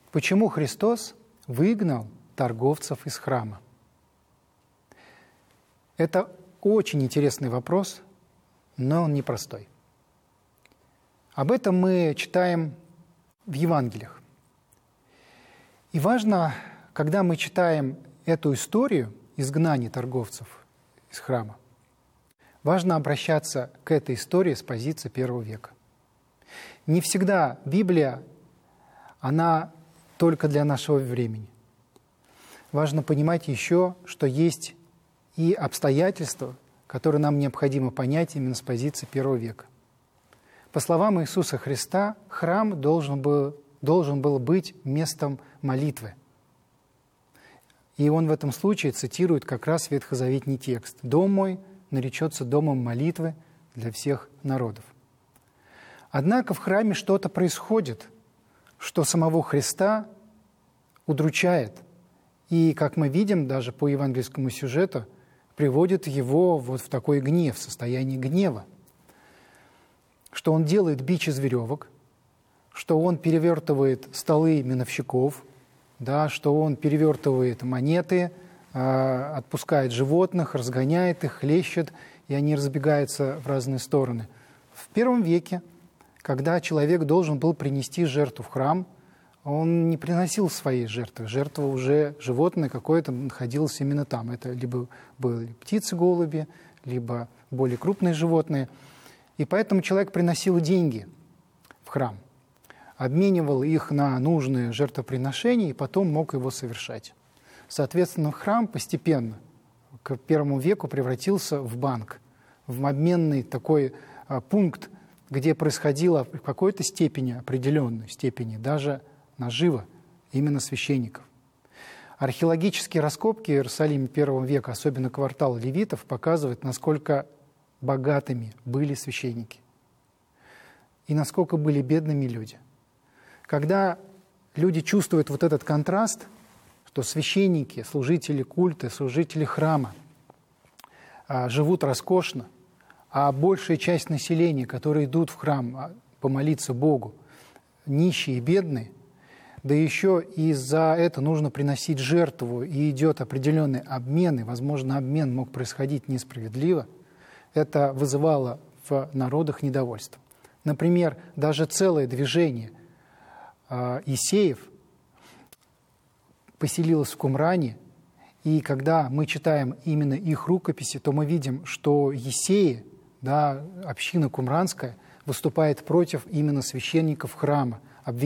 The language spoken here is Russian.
Почему Христос выгнал торговцев из храма? Это очень интересный вопрос, но он непростой. Об этом мы читаем в Евангелиях. И важно, когда мы читаем эту историю изгнания торговцев из храма, важно обращаться к этой истории с позиции первого века. Не всегда Библия, она только для нашего времени. Важно понимать еще, что есть и обстоятельства, которые нам необходимо понять именно с позиции первого века. По словам Иисуса Христа, храм должен был быть местом молитвы. И он в этом случае цитирует как раз ветхозаветный текст: «Дом мой наречется домом молитвы для всех народов». Однако в храме что-то происходит, что самого Христа удручает. И, как мы видим, даже по евангельскому сюжету, приводит его вот в такой гнев, состояние гнева. Что он делает бич из веревок, что он перевертывает столы миновщиков, да, что он перевертывает монеты, отпускает животных, разгоняет их, хлещет, и они разбегаются в разные стороны. В первом веке, когда человек должен был принести жертву в храм, он не приносил своей жертвы. Жертва уже животное какое-то находилось именно там. Это либо были птицы-голуби, либо более крупные животные. И поэтому человек приносил деньги в храм, обменивал их на нужные жертвоприношения и потом мог его совершать. Соответственно, храм постепенно к первому веку превратился в банк, в обменный такой пункт, где происходило в какой-то степени, определенной степени, даже нажива именно священников. Археологические раскопки Иерусалима первого века, особенно квартал левитов, показывают, насколько богатыми были священники и насколько были бедными люди. Когда люди чувствуют вот этот контраст, что священники, служители культа, служители храма живут роскошно, а большая часть населения, которые идут в храм помолиться Богу, нищие и бедные, да еще и за это нужно приносить жертву, и идет определенный обмен, и, возможно, обмен мог происходить несправедливо, это вызывало в народах недовольство. Например, даже целое движение Иссеев поселилось в Кумране, и когда мы читаем именно их рукописи, то мы видим, что Иссеи, да, община кумранская, выступает против именно священников храма,